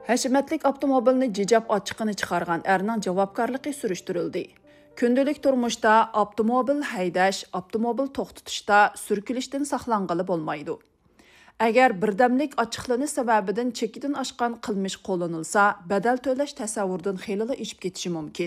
Hashamatlik avtomobilni jijab ochiqini chiqargan erning javobgarligi surishtirildi. Kundalik turmushda avtomobil haydash, avtomobil to'xtatishda surkilishdan saqlanqili bo'lmaydi. Agar birdamlik ochiqlanish sababidan chekidan oshgan qilmish qo'llanilsa, badal to'lash tasavvurdan xeyli ishib ketishi mumkin.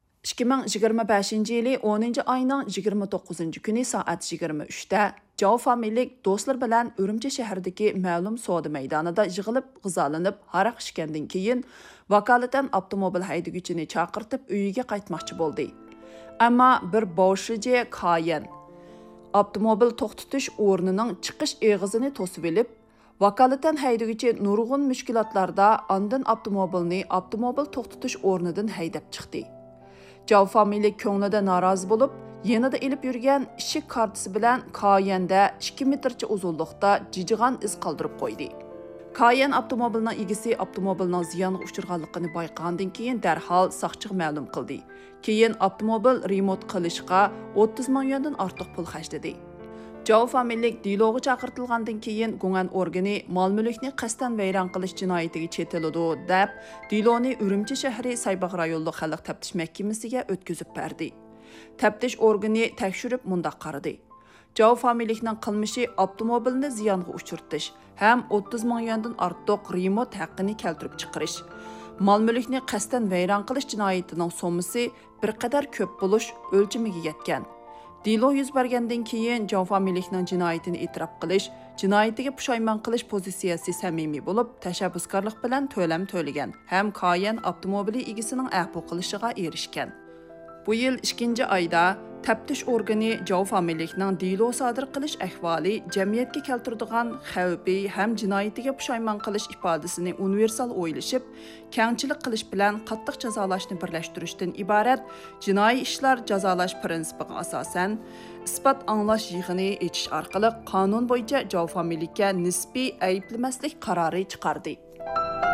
2025-yili 10-oyning 29-kuni soat 23da Jao familiyalik do'stlar bilan Urumchi shahridagi ma'lum savdo maydonida yig'ilib, g'izolanib, haraq ichgandan keyin vakolatan avtomobil haydaguvchini chaqirtib uyiga qaytmoqchi bo'ldi. Ammo bir boshlichi Kayan avtomobil to'xtatish o'rnining chiqish eg'izini to'sib olib, vakolatan haydaguvchi nurg'un mushkulotlarda ondan avtomobil to'xtatish o'rnidan haydab chiqdi. Jao familiyalik ko'nglida norozi bo'lib, yanada ilib yurgan ishik kartasi bilan Kayanda 2 metrcha uzunlikda jijig'an iz qoldirib qo'ydi. Kayan avtomobilning egasi avtomobilning ziyonga uchirganligini bayqagandan keyin darhol soqchiga ma'lum qildi. Keyin avtomobil remont qilishga 30 ming yuandan ortiq pul xarjladi. Jao familiyalik diloga chaqirtilgandan keyin guman organi mol-mulkni qasddan vayron qilish jinoyatiga chetiladi deb diloni Urumchi shahri Saybaq rayonlik xalq taftish mahkamasiga o'tkazib berdi. Taftish organi tekshirib mundaq qaradi. Jao familiyalikning qilmishi avtomobilni ziyonga uchirtish ham 30 ming yuandan ortiq remont haqqini keltirib chiqarish. Mol-mulkni qasddan vayron qilish jinoyatining so'misi bir qadar ko'p bo'lish o'lchamiga yetgan. Dilo yuz bergandan keyin Jao familiyalikning jinoyatini e'tirof qilish, jinoyatiga pushaymon qilish pozitsiyasi samimiy bo'lib, tashabbuskorlik bilan to'lam to'lagan ham Kayan avtomobili egasining afv qilishiga erishgan. Bu yil 2-oyda taftish organi Jao familiyalikning dilo sodir qilish ahvoli jamiyatga keltiradigan xavfi ham jinoyatiga pushaymon qilish ifodasini universal o'ylashib, kengchilik qilish bilan qattiq jazolashni birlashtirishdan iborat jinoiy ishlar jazolash prinsipiga asosan isbot anglash yig'ini echish orqali qonun bo'yicha Jao familiyalikka nisbiy ayblamaslik qarori chiqardi.